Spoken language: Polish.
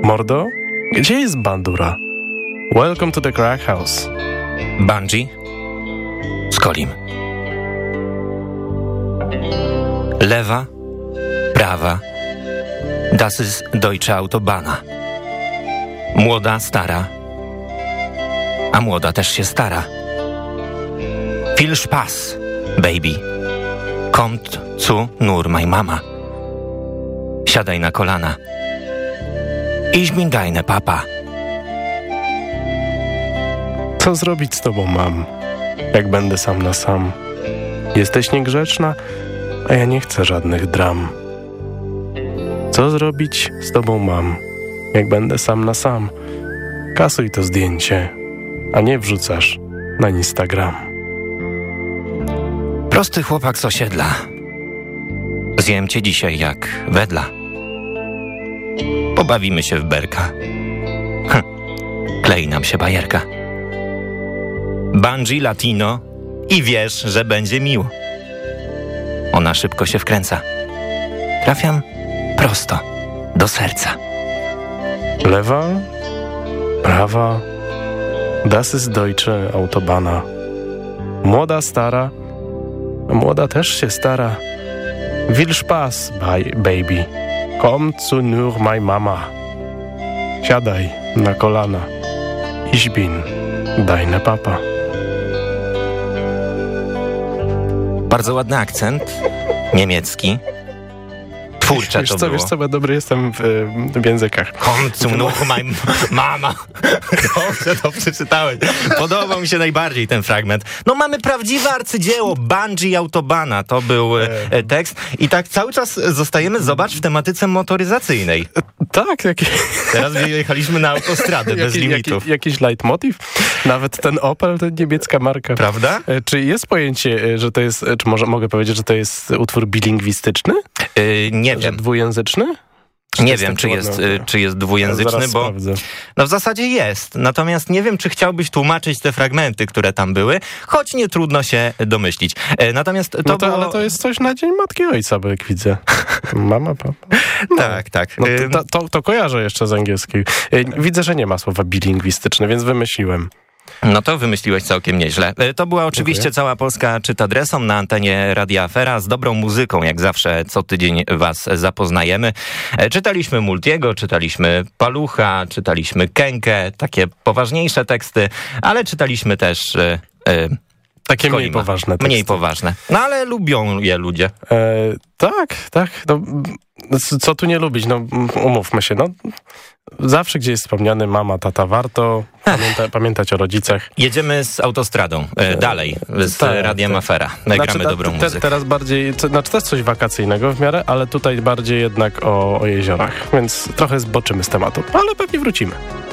Mordo, gdzie jest bandura? Welcome to the crack house. Bungie z Kolim. Lewa, prawa, das ist deutsche Autobahn. Młoda, stara, a młoda też się stara. Viel Spaß, baby. Kommt zu nur mein Mama. Siadaj na kolana. Ich bin deine Papa. Co zrobić z tobą mam, jak będę sam na sam? Jesteś niegrzeczna, a ja nie chcę żadnych dram. Co zrobić z tobą mam, jak będę sam na sam? Kasuj to zdjęcie, a nie wrzucasz na Instagram. Prosty chłopak z osiedla. Zjem cię dzisiaj jak wedla. Pobawimy się w berka. Klei nam się bajerka. Bungie latino i wiesz, że będzie miło. Ona szybko się wkręca. Trafiam prosto do serca. Lewa, prawa, das ist deutsche Autobahn. Młoda, stara, młoda też się stara. Viel Spaß, baby. Komm zu nur mein Mama. Siadaj na kolana. Ich bin deine Papa. Bardzo ładny akcent. Niemiecki. Twórcze to było. Wiesz co, ja dobry jestem w językach. Komm zu nur mein Mama. Dobrze to przeczytałeś. Podobał mi się najbardziej ten fragment. No mamy prawdziwe arcydzieło. Bungie Autobahn. To był tekst. I tak cały czas zostajemy, zobacz, w tematyce motoryzacyjnej. Tak. Teraz wyjechaliśmy na autostradę bez limitów. Jakiś leitmotiv. Nawet ten Opel, to niemiecka marka. Prawda? Czy jest pojęcie, że to jest, czy może mogę powiedzieć, że to jest utwór bilingwistyczny? Nie wiem. Dwujęzyczny? Nie wiem, czy jest dwujęzyczny, bo no w zasadzie jest. Natomiast nie wiem, czy chciałbyś tłumaczyć te fragmenty, które tam były, choć nie trudno się domyślić. Natomiast to było... Ale to jest coś na Dzień Matki i Ojca, bo jak widzę. Mama, papa. No. Tak. No, to kojarzę jeszcze z angielskiej. Widzę, że nie ma słowa bilingwistyczny, więc wymyśliłem. No to wymyśliłeś całkiem nieźle. To była oczywiście Cała Polska czyta adresom na antenie Radia Afera z dobrą muzyką, jak zawsze co tydzień was zapoznajemy. Czytaliśmy Multiego, czytaliśmy Palucha, czytaliśmy Kenkę, takie poważniejsze teksty, ale czytaliśmy też... Takie mniej poważne teksty. Mniej poważne. No ale lubią je ludzie. Tak. No, co tu nie lubić? No umówmy się. No, zawsze gdzie jest wspomniany mama, tata, warto pamiętać o rodzicach. Jedziemy z autostradą. Dalej. Z Radiem Afera. Gramy dobrą muzykę. Teraz bardziej, też coś wakacyjnego w miarę, ale tutaj bardziej jednak o jeziorach. Więc trochę zboczymy z tematu. Ale pewnie wrócimy.